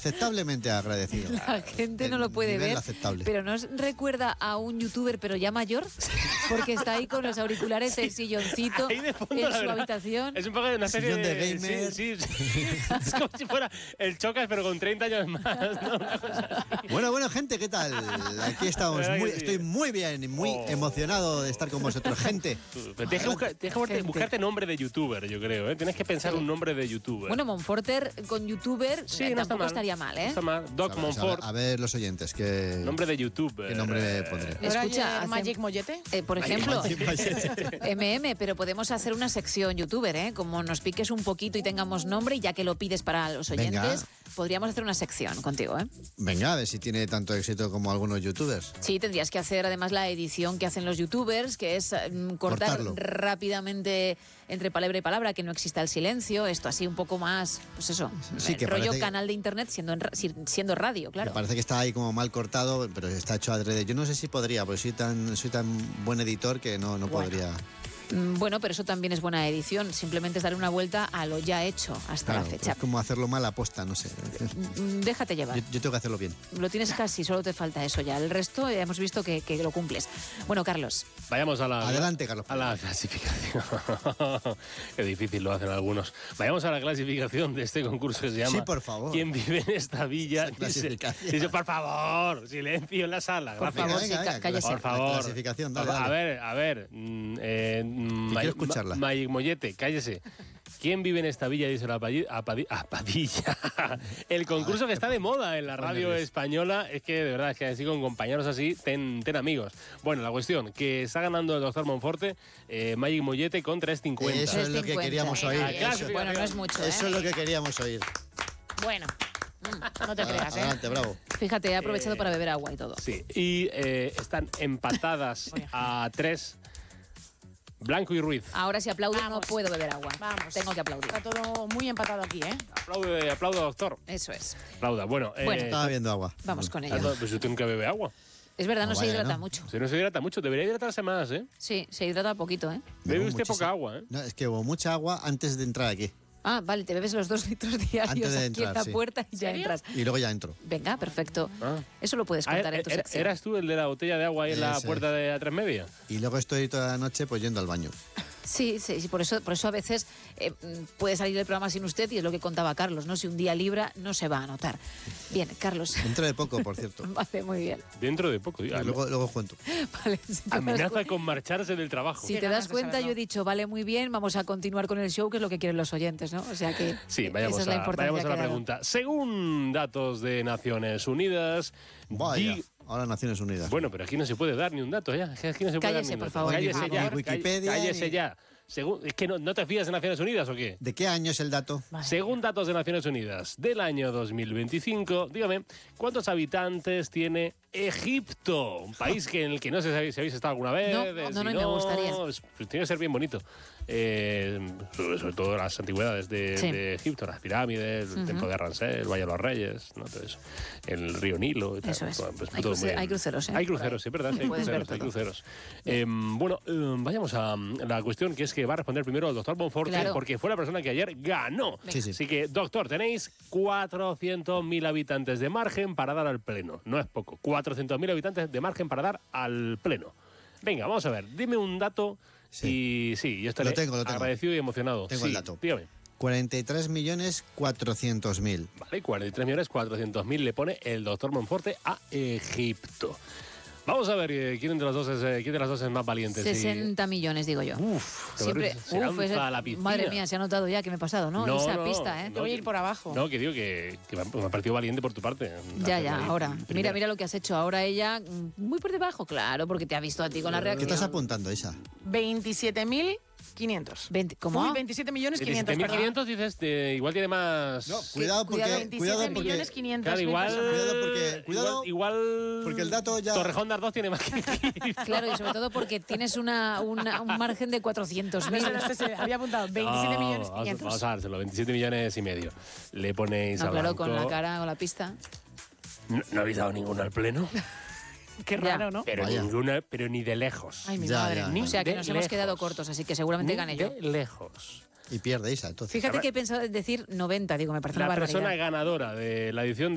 aceptablemente agradecido. La gente no lo puede ver, aceptable. pero ¿nos recuerda a un youtuber, pero ya mayor? Porque está ahí con los auriculares, el silloncito, ahí de fondo, en la su verdad, habitación. Es un poco de una especie Sillón de gamer. Sí. Es como si fuera el Chocas, pero con 30 años más, ¿no? Una cosa así. Bueno, gente, ¿qué tal? Aquí estamos. ¿Verdad que sí? Estoy muy bien y muy emocionado de estar con vosotros, gente. Pero tienes que buscarte nombre de youtuber, yo creo, ¿eh? Tienes que pensar un nombre de youtuber. Bueno, Monforter con youtuber sí, no tampoco estaría mal, ¿eh? No está mal. Doc Monfort. A ver, los oyentes, ¿qué Nombre de youtuber. ¿qué nombre pondré? Escucha, Magic Mollete. por ejemplo, pero podemos hacer una sección youtuber, ¿eh? Como nos piques un poquito y tengamos nombre, y ya que lo pides para los oyentes, Venga. podríamos hacer una sección contigo, ¿eh? Venga, a ver si tiene tanto éxito como algunos youtubers. Sí, tendrías que hacer además la edición que hacen los youtubers, que es cortar Cortarlo. rápidamente entre palabra y palabra, que no exista el silencio, esto así un poco más, pues eso, Sí, que rollo parece- canal de internet siendo radio, claro. Me parece que está ahí como mal cortado, pero está hecho adrede. Yo no sé si podría, porque soy tan buen editor que no podría. Bueno, pero eso también es buena edición, simplemente es darle una vuelta a lo ya hecho hasta Claro, la fecha. es como hacerlo mal a posta, no sé. Déjate llevar. Yo tengo que hacerlo bien. Lo tienes casi, solo te falta eso ya. El resto ya hemos visto que lo cumples. Bueno, Carlos. Vayamos a la... Adelante, Carlos. A la clasificación. Qué difícil lo hacen algunos. Vayamos a la clasificación de este concurso que se llama... Sí, por favor. ¿Quién vive en esta villa? Esa clasificación. Dice, por favor, silencio en la sala. Por Gracias. favor, sí, cállese. Por favor. La clasificación, dale. A ver. quiero escucharla. Magic Mollete, cállese. ¿Quién vive en esta villa? Dice la Padilla. El concurso que está de moda en la radio española. Es que, de verdad, es que así con compañeros así, ten amigos. Bueno, la cuestión, que está ganando el doctor Monforte, Magic Mollete con 3.50. Eso es lo que 3.50. queríamos oír. Claro, Bueno, no es mucho, ¿eh? Eso es lo que queríamos oír. Bueno, no te creas, ¿eh? Adelante, bravo. Fíjate, he aprovechado para beber agua y todo. Sí, y están empatadas a 3 Blanco y Ruiz. Ahora si aplaudo no Vamos. puedo beber agua. Vamos. Tengo que aplaudir. Está todo muy empatado aquí, ¿eh? Aplaudo, doctor. Eso es. Aplauda. Bueno, Estaba viendo agua. Vamos con ello. pues usted nunca bebe agua. Es verdad, no se vaya, hidrata ¿no? mucho. Si no se hidrata mucho, debería hidratarse más, ¿eh? Sí, se hidrata poquito, ¿eh? Bebe Bebo usted muchísimo. poca agua, ¿eh? No, es que hubo mucha agua antes de entrar aquí. Ah, vale, te bebes los 2 litros diarios Antes de aquí entrar, en la sí. puerta y ya ¿Serio? entras. Y luego ya entro. Venga, perfecto. Ah. Eso lo puedes contar en tu sección. ¿Eras tú el de la botella de agua ahí en la Ese. puerta de A3 Media? Y luego estoy toda la noche pues yendo al baño. Sí, por eso a veces puede salir el programa sin usted, y es lo que contaba Carlos, ¿no? Si un día libra, no se va a notar. Bien, Carlos. Dentro de poco, por cierto. Vale, muy bien. Dentro de poco. Y luego cuento. Vale, si te das Amenaza con marcharse del trabajo. Si Qué te ganas das de cuenta, saberlo. yo he dicho, vale, muy bien, vamos a continuar con el show, que es lo que quieren los oyentes, ¿no? O sea que Sí, vayamos, esa es la importancia vayamos a la que ha dado. pregunta. Según datos de Naciones Unidas... Vaya. di- Ahora Naciones Unidas. Bueno, pero aquí no se puede dar ni un dato ya. Es que aquí no se puede Cállese, dar ni un por dato. favor. Cállese Ni ya. Wikipedia, Cállese ni- ya. ¿Es que no te fías de Naciones Unidas o qué? ¿De qué año es el dato? Según datos de Naciones Unidas del año 2025, dígame, ¿cuántos habitantes tiene Egipto? Un país en el que no sé si habéis estado alguna vez. No, me gustaría. Tiene que ser bien bonito. Sobre todo las antigüedades de Egipto, las pirámides, el templo de Ramsés, el Valle de los Reyes, ¿no? Todo eso. El río Nilo y tal. Eso es. Pues Hay todo hay cruceros, ¿eh? Hay cruceros, sí, ¿verdad? Sí, hay Puedes ver cruceros, todo. hay cruceros. Vayamos a la cuestión, que es que va a responder primero el doctor Monforte, Claro. porque fue la persona que ayer ganó. Sí, sí. Así que, doctor, tenéis 400.000 habitantes de margen para dar al pleno. No es poco. 400.000 habitantes de margen para dar al pleno. Venga, vamos a ver. Dime un dato y sí, yo estaré Lo tengo. agradecido y emocionado. Tengo Sí, el dato. Dígame. 43.400.000. Vale, 43.400.000 le pone el doctor Monforte a Egipto. Vamos a ver quién de las dos es más valiente. 60 millones, digo yo. Siempre. Se lanza a la piscina. Madre mía, se ha notado ya que me he pasado, ¿no? Esa pista, ¿eh? Te voy a ir por abajo. No, que digo que me ha parecido valiente por tu parte. Ya, ahora. Primera. Mira lo que has hecho. Ahora ella, muy por debajo, claro, porque te ha visto a ti con la ¿Qué reacción. estás apuntando, Isa? 27.500. ¿Cómo? Uy, 27.500.000, perdón. 27.500 dices, igual tiene más... No, cuidado porque... cuidado, 27.500.000 Claro, igual... personas. Igual... porque el dato ya... Torrejón de Ardoz tiene más que... Claro, y sobre todo porque tienes un margen de 400.000. Se había apuntado 27.500.000. Vamos a dárselo, 27 millones y medio. Le ponéis No, a claro, Blanco. con la cara, con la pista. No habéis dado ninguno al pleno, Qué raro, ¿no? pero Vaya. ninguna, pero ni de lejos. Ay, mi Ya, madre. ya. Ni O sea que de nos hemos lejos. quedado cortos, así que seguramente Ni gane yo. de lejos. Y pierde Isa, entonces. Fíjate que he pensado en decir 90, digo, me parece una La barbaridad. persona ganadora de la edición